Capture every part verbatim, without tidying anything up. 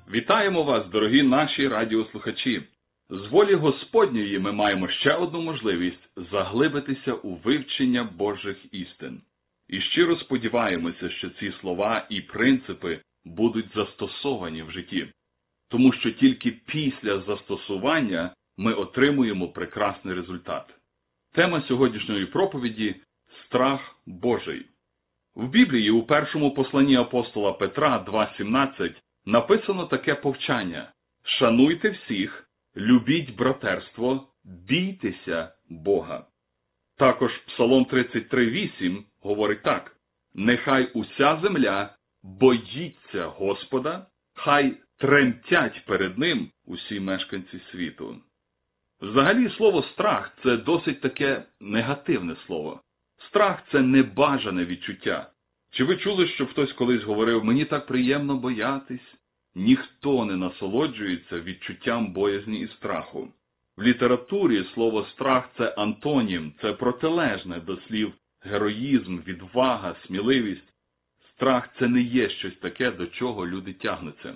Вітаємо вас, дорогі наші радіослухачі! З волі Господньої ми маємо ще одну можливість заглибитися у вивчення Божих істин. І щиро сподіваємося, що ці слова і принципи будуть застосовані в житті. Тому що тільки після застосування ми отримуємо прекрасний результат. Тема сьогоднішньої проповіді – страх Божий. В Біблії у першому посланні апостола Петра два сімнадцять написано таке повчання: «Шануйте всіх, любіть братерство, бійтеся Бога». Також Псалом тридцять три вісім говорить так: «Нехай уся земля боїться Господа, хай тремтять перед Ним усі мешканці світу». Взагалі, слово «страх» – це досить таке негативне слово. Страх – це небажане відчуття. Чи ви чули, що хтось колись говорив: «Мені так приємно боятись»? Ніхто не насолоджується відчуттям боязні і страху. В літературі слово «страх» – це антонім, це протилежне до слів героїзм, відвага, сміливість. Страх – це не є щось таке, до чого люди тягнуться.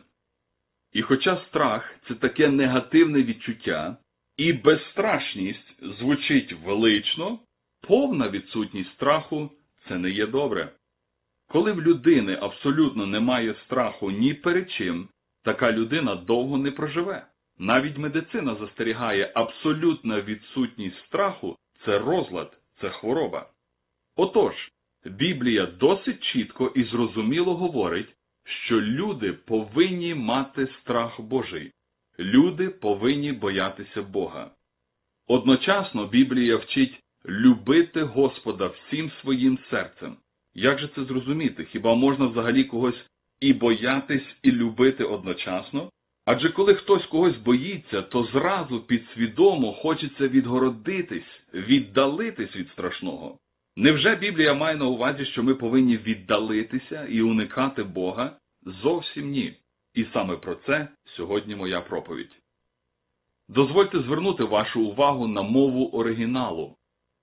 І хоча страх – це таке негативне відчуття, і безстрашність звучить велично, повна відсутність страху – це не є добре. Коли в людини абсолютно немає страху ні перед чим, така людина довго не проживе. Навіть медицина застерігає: абсолютна відсутність страху – це розлад, це хвороба. Отож, Біблія досить чітко і зрозуміло говорить, що люди повинні мати страх Божий. Люди повинні боятися Бога. Одночасно Біблія вчить любити Господа всім своїм серцем. Як же це зрозуміти? Хіба можна взагалі когось і боятись, і любити одночасно? Адже коли хтось когось боїться, то зразу підсвідомо хочеться відгородитись, віддалитись від страшного. Невже Біблія має на увазі, що ми повинні віддалитися і уникати Бога? Зовсім ні. І саме про це сьогодні моя проповідь. Дозвольте звернути вашу увагу на мову оригіналу.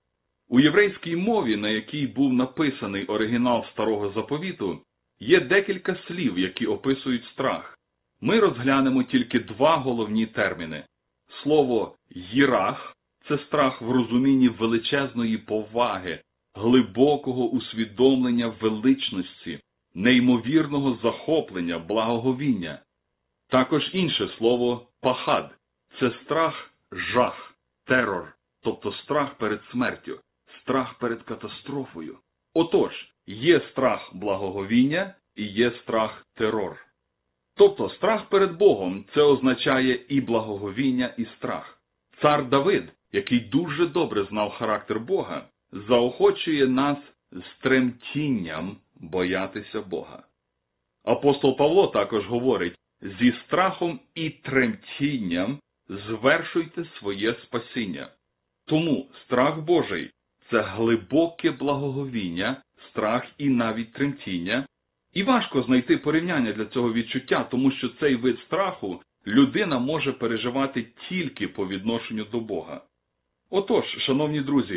У єврейській мові, на якій був написаний оригінал Старого Заповіту, є декілька слів, які описують страх. Ми розглянемо тільки два головні терміни. Слово «їрах» – це страх в розумінні величезної поваги, глибокого усвідомлення величності, неймовірного захоплення, благоговіння. Також інше слово «пахад» – це страх, жах, терор, тобто страх перед смертю, страх перед катастрофою. Отож, є страх благоговіння і є страх терор. Тобто страх перед Богом – це означає і благоговіння, і страх. Цар Давид, який дуже добре знав характер Бога, заохочує нас з тремтінням боятися Бога. Апостол Павло також говорить: «Зі страхом і тремтінням звершуйте своє спасіння». Тому страх Божий – це глибоке благоговіння, страх і навіть тремтіння. І важко знайти порівняння для цього відчуття, тому що цей вид страху людина може переживати тільки по відношенню до Бога. Отож, шановні друзі,